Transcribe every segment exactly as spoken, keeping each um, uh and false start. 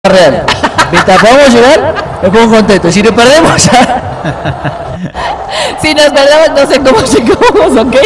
Real. Mientras podamos llegar, me pongo contento. Si nos perdemos, ya. Si nos perdemos, no sé cómo llegamos, ¿ok?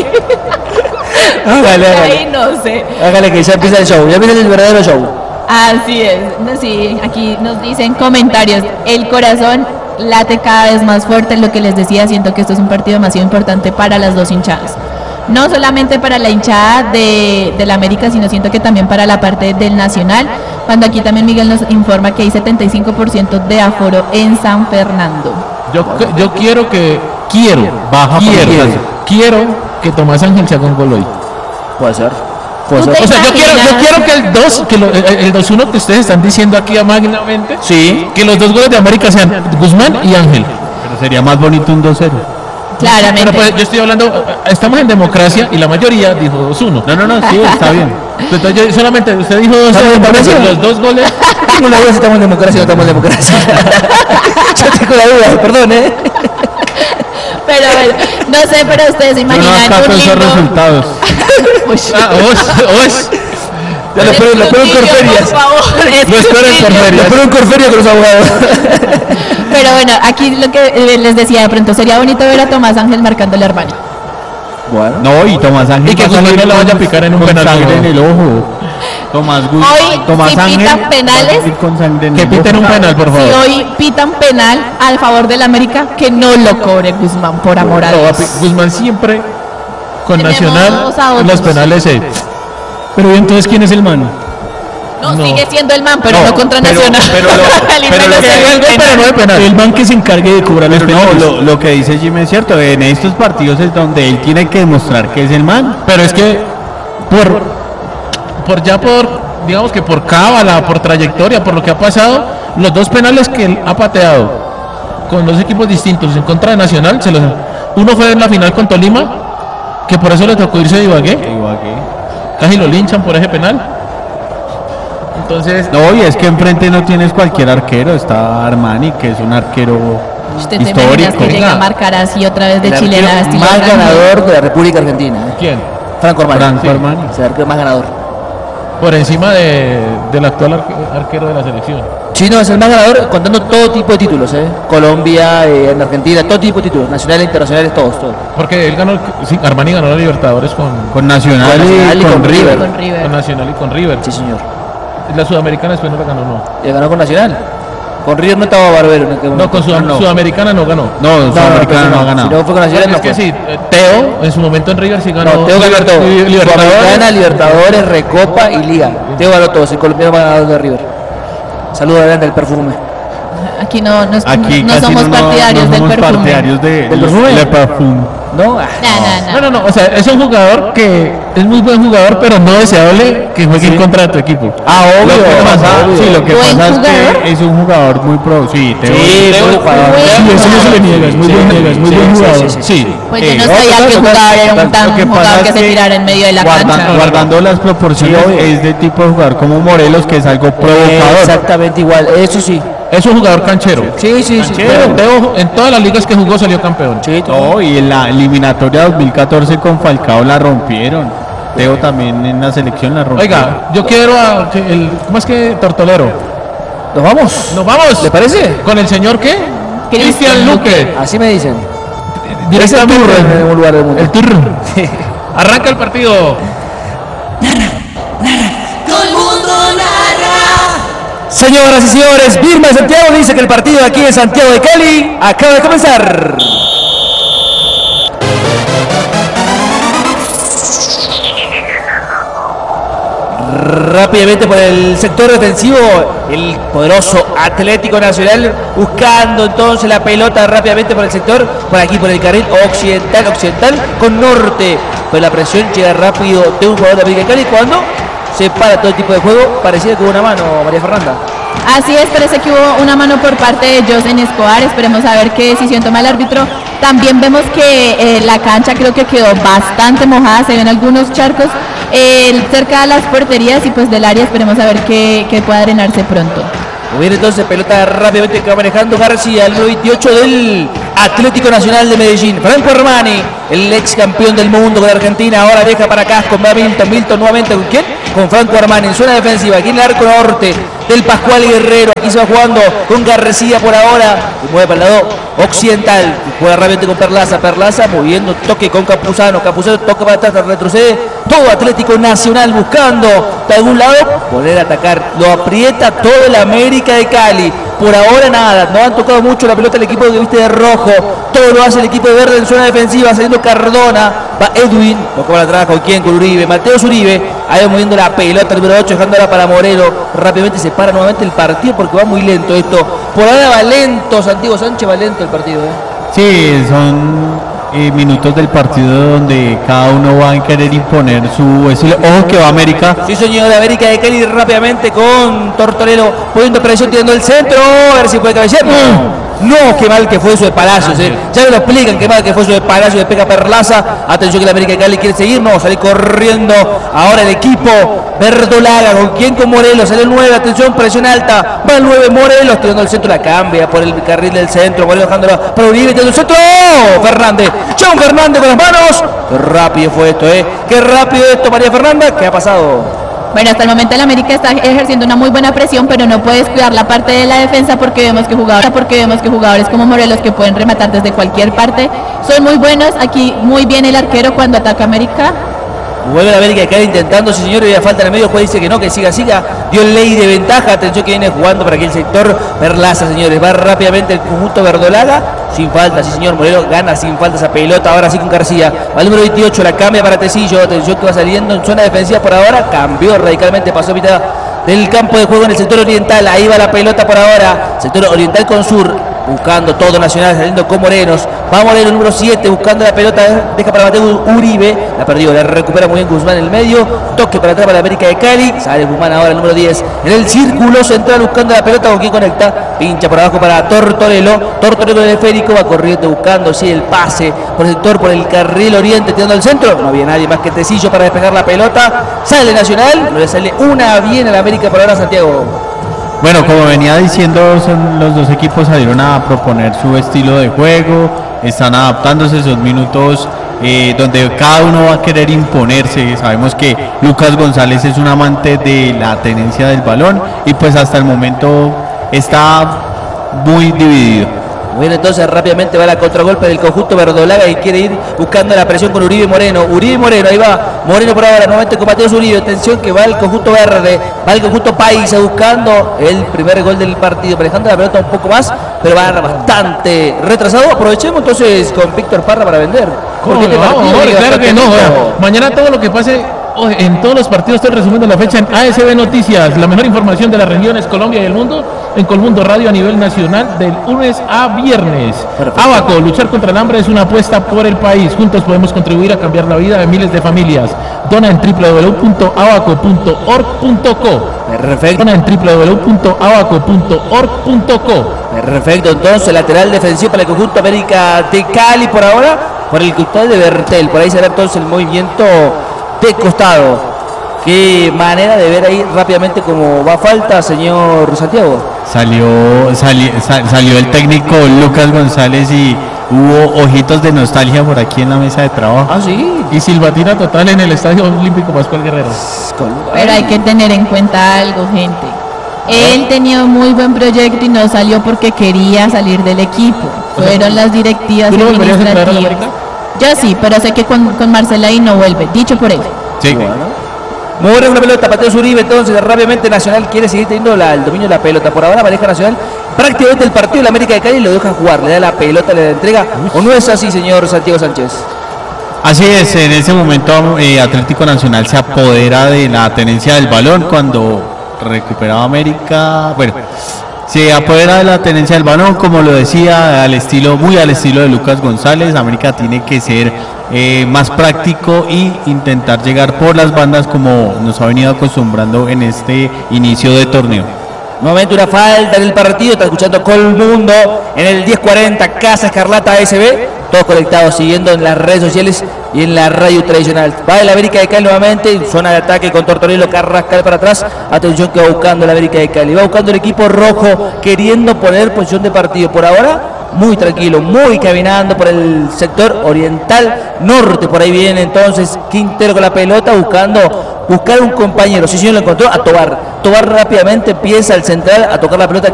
Hágale, hágale. Ahí no sé. Hágale que ya empieza el show, ya empieza el verdadero show. Así es. No, sí, aquí nos dicen comentarios. El corazón late cada vez más fuerte. Lo que les decía, siento que esto es un partido demasiado importante para las dos hinchadas. No solamente para la hinchada de, de la América, sino siento que también para la parte del Nacional, cuando aquí también Miguel nos informa que hay setenta y cinco por ciento de aforo en San Fernando. Yo, yo quiero que, quiero, Baja quiero, quiero. quiero que Tomás Ángel se haga un gol hoy. Puede ser. Puede ¿Tú ser. te O sea, yo quiero, yo quiero que el dos, que lo- el, el dos uno que ustedes están diciendo aquí amagnamente, Sí. que los dos goles de América sean Guzmán y Ángel. Pero sería más bonito un dos cero. Claramente. Pero pues yo estoy hablando, estamos en democracia y la mayoría dijo dos uno. No, no, no, sí, está bien. Entonces yo solamente, usted dijo dos ¿Estamos en uno, democracia? los dos goles. Tengo la duda si estamos en democracia o no estamos en democracia. Yo tengo la duda, perdón, ¿eh? Pero bueno, no sé, pero ustedes se Yo no imaginan acato un esos lindo... resultados. Uy. Ah, vos, vos. Ya lo espero, lo espero en Escrutinio, Corferias. por favor, Lo espero en escrutinio. Lo Corferias. espero en Corferias con los abogados. Pero bueno, aquí lo que eh, les decía de pronto, sería bonito ver a Tomás Ángel marcándole a Armani. Bueno. No, y Tomás Ángel. Y que va a Guzmán salir no la vaya a con- picar en un con penal, sangre no. en el ojo. Tomás Guzmán. Hoy, Tomás si Ángel pitan va a penales, salir con sangre en Que el piten ojo. un penal, por Si favor. hoy pitan penal al favor del América, que no lo cobre Guzmán, por amor a No, Dios. papi, Guzmán siempre con Tenemos Nacional a otros. los penales eh. Pero ¿y entonces quién es el man? No, no. sigue siendo el man, pero no, No, contra pero- Nacional. pero lo- El pero lo Inter que- no se ve. Pero no de penal. El man que se encargue de cobrar los Pero no, penales. lo- Lo, lo que dice Jimmy es cierto. En estos partidos es donde él tiene que demostrar que es el man. Pero es que por, por ya por, digamos que por cábala, por trayectoria, por lo que ha pasado, los dos penales que él ha pateado con dos equipos distintos en contra de Nacional, se los, uno fue en la final con Tolima, que por eso le tocó irse de Ibagué, casi lo linchan por ese penal. Entonces, No, y es que enfrente no tienes cualquier arquero. Está Armani, que es un arquero Usted te imaginas histórico. que llega a Venga. marcar así otra vez de El chilena arquero estilo más Armani. ganador de la República Argentina. ¿eh? ¿quién? Franco Armani. Franco Sí. Armani. Es el arquero más ganador. Por encima de, del actual arque- arquero de la selección. Sí, no, es el más ganador contando todo tipo de títulos, ¿eh? Colombia, eh, en Argentina, todo tipo de títulos, nacionales, internacionales, todos, todos. Porque él ganó, sí, Armani ganó la Libertadores con, Con Nacional, Con Nacional y y con, con River. River. Con River. con Nacional y con River. Sí, señor. La Sudamericana después no la ganó, no. Y ganó con Nacional. Con River no estaba Barbero. No, No, con Sudam- no. Sudamericana no ganó. No, Sudamericana no ha ganado. Si no fue con Nacional, Es no que fue. sí, eh, Teo en su momento en River sí ganó. No, Teo ganó todo. Li- Sudamericana, Libertadores. Libertadores, Recopa y Liga. Teo ganó todos, el colombiano más ganador de River. Saludos adelante del perfume. Aquí no, no, Aquí no casi somos no, partidarios no del somos perfume. partidarios de ¿Del perfume? Le Parfum. ¿No? Ah, No, no, No, no, no, o sea, es un jugador que es muy buen jugador, pero no deseable que juegue en contra de tu equipo. Ah, Lo obvio. que pasa, obvio. sí, lo que ¿Buen pasa es jugador? que es un jugador muy pro. Sí, Teo. Sí, Teo- buen jugador. Buen Sí, eso no se le niega, es muy Sí, buen sí, es muy sí, buen sí, jugador. sí, sí, Sí. Pues Sí. yo no No, sabía total, que total. jugador era un Lo tan que pasa jugador que es se que tirara en medio de la guarda- cancha. Guardando las proporciones, Sí, obvio. es de tipo de jugador como Morelos, que es algo provocador. Exactamente igual, eso sí. Es un jugador canchero. Sí, sí, sí. Pero Teo en todas las ligas que jugó salió campeón. Sí, No, y en la eliminatoria dos mil catorce con Falcao la rompieron. Teo también en la selección la rompió. Oiga, yo quiero a que el ¿cómo es que Tortolero? ¿Nos vamos? Nos vamos. ¿Le parece? ¿Con el señor qué? Cristian Cristian Luque. Así me dicen. Directamente Ese turro en algún lugar del mundo. El turro. Arranca el partido. Señoras y señores, Birma de Santiago dice que el partido aquí en Santiago de Cali acaba de comenzar. Rápidamente por el sector defensivo, el poderoso Atlético Nacional buscando entonces la pelota rápidamente por el sector, por aquí por el carril occidental, occidental con norte. Pues la presión llega rápido de un jugador de América de Cali cuando se para todo tipo de juego, parecía que hubo una mano, María Fernanda. Así es, parece que hubo una mano por parte de Josen Escobar. Esperemos a ver qué decisión toma el árbitro. También vemos que eh, la cancha creo que quedó bastante mojada. Se ven algunos charcos eh, cerca de las porterías y pues del área. Esperemos a ver qué, qué pueda drenarse pronto. Muy bien, entonces pelota rápidamente que va manejando García, el número veintiocho del Atlético Nacional de Medellín. Franco Armani, el ex campeón del mundo con Argentina, ahora deja para acá con Milton. Milton nuevamente con quién? con Franco Armani en zona defensiva, aquí en el arco norte del Pascual Guerrero. Aquí se va jugando con Garrecía por ahora, que mueve para el lado occidental, juega rápidamente con Perlaza, Perlaza moviendo toque con Campuzano, Campuzano toca para atrás, retrocede, todo Atlético Nacional buscando de algún lado poder atacar, lo aprieta todo el América de Cali. Por ahora nada, no han tocado mucho la pelota el equipo que viste de rojo, todo lo hace el equipo de verde en zona defensiva, saliendo Cardona, va Edwin, lo cobra atrás con quién, con Uribe, Mateos Uribe, ahí moviendo la pelota número ocho, dejándola para Moreno, rápidamente se para nuevamente el partido porque va muy lento esto, por ahora va lento, Santiago Sánchez va lento el partido. ¿eh? Sí, son eh, minutos del partido donde cada uno va a querer imponer su estilo. Ojo que va América. Sí señor, América de Cali rápidamente con Tortorello poniendo presión, tirando el centro, a ver si puede cabecear. No. No, qué mal que fue eso de Palacios, eh. Ya me lo explican, qué mal que fue eso de Palacios, de Pega Perlaza. Atención que la América de Cali quiere seguir, no, sale corriendo ahora el equipo verdolaga, con quien con Morelos, sale el nueve, atención, presión alta, va el nueve Morelos, tirando el centro, la cambia por el carril del centro, Morelos dejándola para Uribe, tirando el centro, ¡oh! Fernández, John Fernández con las manos, qué rápido fue esto, eh, qué rápido esto, María Fernanda, ¿qué ha pasado? Bueno, hasta el momento el América está ejerciendo una muy buena presión, pero no puede descuidar la parte de la defensa porque vemos que jugadores, porque vemos que jugadores como Morelos que pueden rematar desde cualquier parte son muy buenos. Aquí muy bien el arquero cuando ataca América. Vuelve la América de Cali intentando, sí señor, y ya falta en el medio, el juez dice que no, que siga, siga, dio ley de ventaja, atención que viene jugando para aquel sector, Perlaza, señores, va rápidamente el conjunto verdolaga, sin falta, sí señor, Moreno gana sin falta esa pelota, ahora sí con García, va el número veintiocho, la cambia para Tecillo, atención que va saliendo en zona defensiva por ahora, cambió radicalmente, pasó a mitad del campo de juego en el sector oriental, ahí va la pelota por ahora, sector oriental con sur, buscando todo Nacional, saliendo con Morenos, va Moreno número siete, buscando la pelota, deja para Mateo Uribe, la perdió, la recupera muy bien Guzmán en el medio, toque para atrás para la América de Cali, sale Guzmán ahora el número diez, en el círculo central buscando la pelota, con quien conecta, pincha por abajo para Tortorello, Tortorello del esférico, va corriendo buscando, sí, el pase por el sector, por el carril oriente, tirando al centro, no había nadie más que Tecillo para despejar la pelota, sale Nacional, no le sale una bien a la América por ahora, Santiago. Bueno, como venía diciendo, son los dos equipos salieron a proponer su estilo de juego, están adaptándose esos minutos eh, donde cada uno va a querer imponerse. Sabemos que Lucas González es un amante de la tenencia del balón y pues hasta el momento está muy dividido. Bueno, entonces rápidamente va la contragolpe del conjunto verdolaga y quiere ir buscando la presión con Uribe Moreno. Uribe Moreno, ahí va Moreno por ahora, nuevamente con Mateos Uribe. Atención que va el conjunto verde, va el conjunto Paisa buscando el primer gol del partido, manejando la pelota un poco más, pero va bastante retrasado. Aprovechemos entonces con Víctor Parra para vender. ¿Cómo no? Vamos, claro que no. Mañana todo lo que pase en todos los partidos, estoy resumiendo la fecha en A S B Noticias, la mejor información de las regiones, Colombia y el mundo, en Colmundo Radio a nivel nacional, del lunes a viernes. Perfecto. Abaco, luchar contra el hambre es una apuesta por el país. Juntos podemos contribuir a cambiar la vida de miles de familias. Dona en doble u doble u doble u punto abaco punto org punto co. Perfecto. Dona en doble u doble u doble u punto abaco punto org punto co. Perfecto, entonces lateral defensivo para el conjunto América de Cali por ahora, por el costado de Bertel. Por ahí será entonces el movimiento de costado. Qué manera de ver ahí rápidamente cómo va falta, señor Santiago. Salió, sali, sal, salió el técnico Lucas González y hubo ojitos de nostalgia por aquí en la mesa de trabajo. Ah, sí. Y silbatina total en el Estadio Olímpico Pascual Guerrero. Pero hay que tener en cuenta algo, gente. Él tenía un muy buen proyecto y no salió porque quería salir del equipo. Fueron las directivas ¿Tú no volverías a traer a la América? Yo sí, pero sé que con, con Marcela ahí no vuelve. Dicho por él. Sí. Bueno. Muere una pelota, Mateos Uribe, entonces rápidamente Nacional quiere seguir teniendo la, el dominio de la pelota. Por ahora maneja Nacional prácticamente el partido de la América de Cali, lo deja jugar, le da la pelota, le da entrega. ¿O no es así, señor Santiago Sánchez? Así es, en ese momento eh, Atlético Nacional se apodera de la tenencia del balón cuando recuperaba América. Bueno, se apodera de la tenencia del balón, como lo decía, al estilo, muy al estilo de Lucas González. América tiene que ser eh, más práctico y intentar llegar por las bandas como nos ha venido acostumbrando en este inicio de torneo. Nuevamente una falta en el partido, está escuchando Colmundo en el diez cuarenta, Casa Escarlata A S B, todos conectados, siguiendo en las redes sociales y en la radio tradicional. Va el América de Cali nuevamente, en zona de ataque con Tortorello, Carrascal para atrás, atención que va buscando el América de Cali, va buscando el equipo rojo, queriendo poner posición de partido. Por ahora muy tranquilo, muy caminando por el sector oriental norte. Por ahí viene entonces Quintero con la pelota buscando buscar un compañero. Si sí, lo encontró a Tobar. Tobar rápidamente empieza al central a tocar la pelota